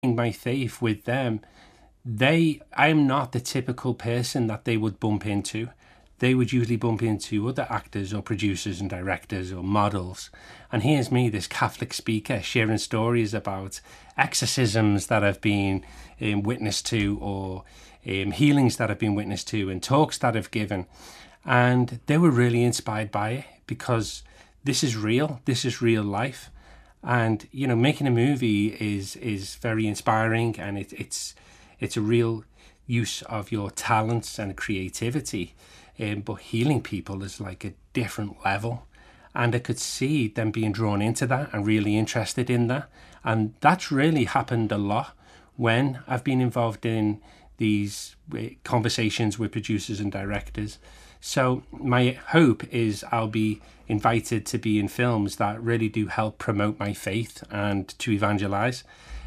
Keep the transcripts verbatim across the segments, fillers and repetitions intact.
my faith with them, they I'm not the typical person that they would bump into. They would usually bump into other actors or producers and directors or models. And here's me, this Catholic speaker, sharing stories about exorcisms that I've been um, witness to, or um, healings that I've been witness to, and talks that I've given. And they were really inspired by it, because this is real. This is real life. And, you know, making a movie is is very inspiring, and it, it's it's a real use of your talents and creativity. Um, but healing people is like a different level. And I could see them being drawn into that and really interested in that. And that's really happened a lot when I've been involved in these conversations with producers and directors. So my hope is I'll be invited to be in films that really do help promote my faith and to evangelize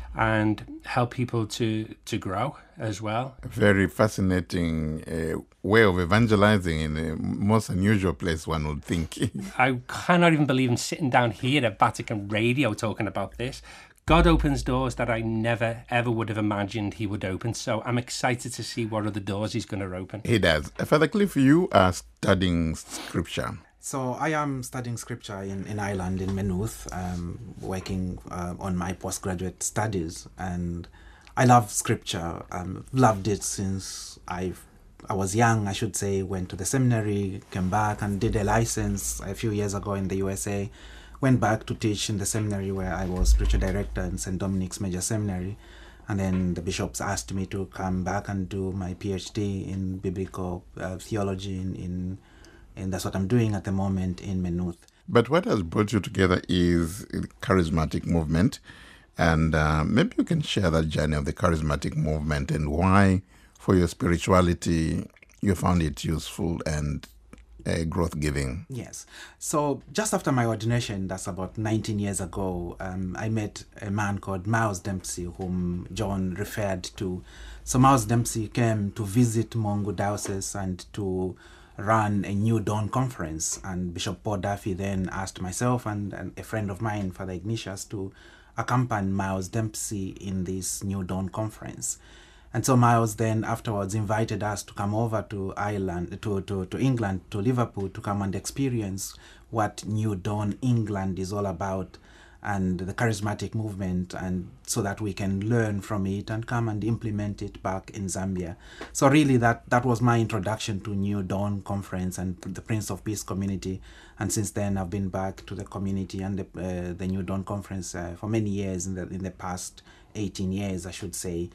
and help people to, to grow as well. A very fascinating uh, way of evangelizing in a most unusual place, one would think. I cannot even believe I'm sitting down here at Vatican Radio talking about this. God opens doors that I never, ever would have imagined he would open. So I'm excited to see what other doors he's going to open. He does. Father Cliff, you are studying scripture. So I am studying scripture in, in Ireland, in Maynooth, um, working uh, on my postgraduate studies. And I love scripture. Um, loved it since I've, I was young, I should say. Went to the seminary, came back and did a license a few years ago in the U S A. Went back to teach in the seminary where I was spiritual director in Saint Dominic's Major Seminary. And then the bishops asked me to come back and do my PhD in biblical uh, theology in, in And that's what I'm doing at the moment in Maynooth. But what has brought you together is the charismatic movement. And uh, maybe you can share that journey of the charismatic movement and why, for your spirituality, you found it useful and uh, growth-giving. Yes. So just after my ordination, that's about nineteen years ago, um, I met a man called Miles Dempsey, whom John referred to. So Miles Dempsey came to visit Mungu Diocese and to ran a New Dawn conference, and Bishop Paul Duffy then asked myself and, and a friend of mine, Father Ignatius, to accompany Miles Dempsey in this New Dawn conference. And so Miles then afterwards invited us to come over to Ireland, to, to, to England, to Liverpool, to come and experience what New Dawn England is all about, and the charismatic movement, and so that we can learn from it and come and implement it back in Zambia. So really that, that was my introduction to New Dawn Conference and the Prince of Peace community. And since then I've been back to the community and the, uh, the New Dawn Conference uh, for many years, in the, in the past eighteen years, I should say.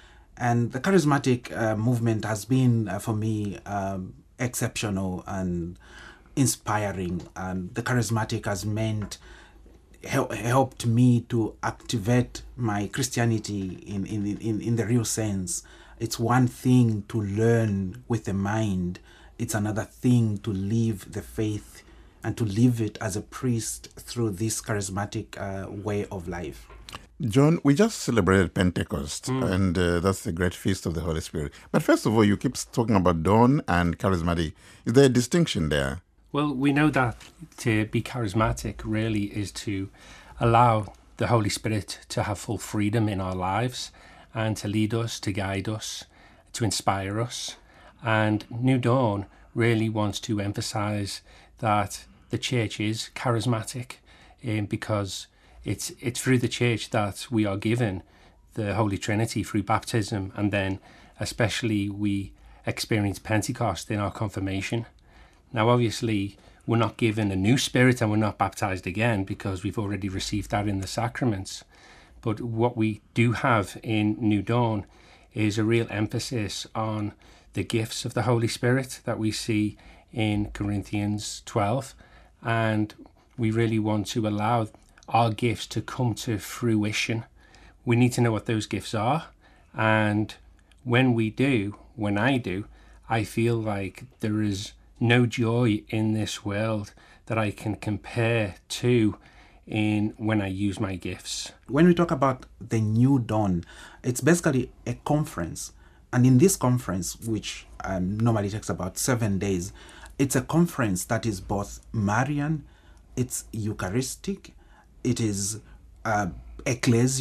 And the charismatic uh, movement has been, uh, for me, um, exceptional and inspiring. And the charismatic has meant helped me to activate my Christianity in, in, in, in the real sense. It's one thing to learn with the mind. It's another thing to live the faith and to live it as a priest through this charismatic uh, way of life. John, we just celebrated Pentecost, mm. and uh, that's the great feast of the Holy Spirit. But first of all, you keep talking about dawn and charismatic. Is there a distinction there? Well, we know that to be charismatic really is to allow the Holy Spirit to have full freedom in our lives and to lead us, to guide us, to inspire us. And New Dawn really wants to emphasize that the church is charismatic, um, because it's it's through the church that we are given the Holy Trinity through baptism, and then especially we experience Pentecost in our confirmation. Now, obviously, we're not given a new spirit and we're not baptized again because we've already received that in the sacraments. But what we do have in New Dawn is a real emphasis on the gifts of the Holy Spirit that we see in Corinthians twelve. And we really want to allow our gifts to come to fruition. We need to know what those gifts are. And when we do, when I do, I feel like there is no joy in this world that I can compare to in when I use my gifts. When we talk about the New Dawn, it's basically a conference. And in this conference, which um, normally takes about seven days, it's a conference that is both Marian, it's Eucharistic, it is uh, ecclesial,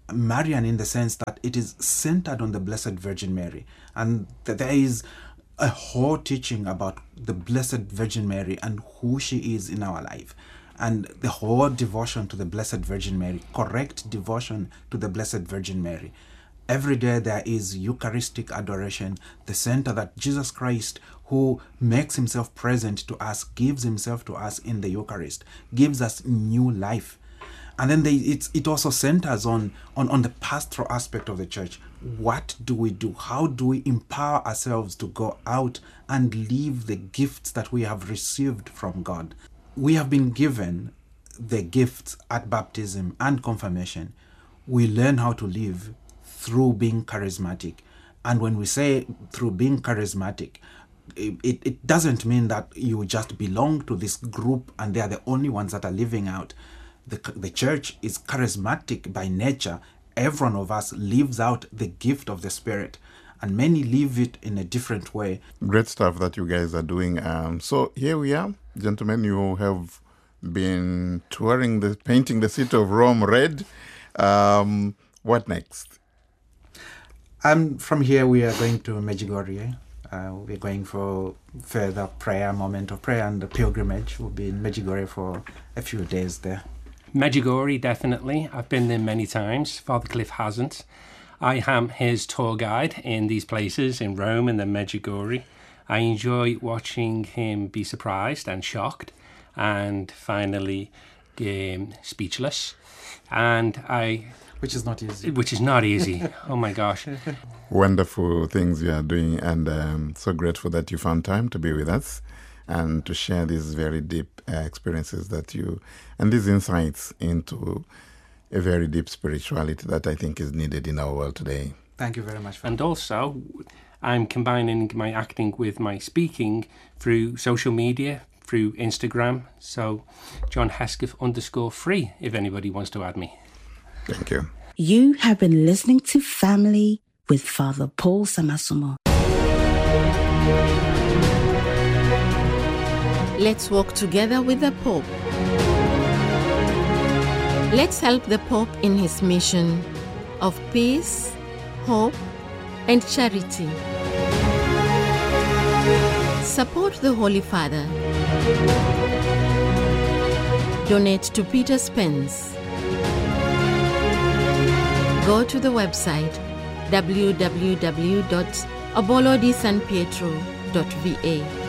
Marian in the sense that it is centered on the Blessed Virgin Mary, and that there is a whole teaching about the Blessed Virgin Mary and who she is in our life, and the whole devotion to the Blessed Virgin Mary, correct devotion to the Blessed Virgin Mary. Every day there is Eucharistic adoration, the center that Jesus Christ, who makes himself present to us, gives himself to us in the Eucharist, gives us new life. And then they, it's, it also centers on, on, on the pastoral aspect of the church. What do we do? How do we empower ourselves to go out and live the gifts that we have received from God? We have been given the gifts at baptism and confirmation. We learn how to live through being charismatic. And when we say through being charismatic, it, it doesn't mean that you just belong to this group and they are the only ones that are living out. The, the church is charismatic by nature. Every one of us lives out the gift of the Spirit, and many live it in a different way. Great stuff that you guys are doing. Um, so here we are, gentlemen. You have been touring, the painting the city of Rome red. Um, what next? Um, from here, we are going to Medjugorje. Uh, we're going for further prayer, moment of prayer, and the pilgrimage. We'll be in Medjugorje for a few days there. Medjugorje, definitely. I've been there many times. Father Cliff hasn't. I am his tour guide in these places, in Rome and then Medjugorje. I enjoy watching him be surprised and shocked and finally um, speechless. And I... Which is not easy. Which is not easy. Oh my gosh. Wonderful things you are doing, and um, so grateful that you found time to be with us and to share these very deep uh, experiences that you, and these insights into a very deep spirituality that I think is needed in our world today. Thank you very much. For and also, I'm combining my acting with my speaking through social media, through Instagram. So, John Hesketh underscore free, if anybody wants to add me. Thank you. You have been listening to Family with Father Paul Samasomo. Let's walk together with the Pope. Let's help the Pope in his mission of peace, hope, and charity. Support the Holy Father. Donate to Peter Spence. Go to the website w w w dot obolo di san pietro dot v a.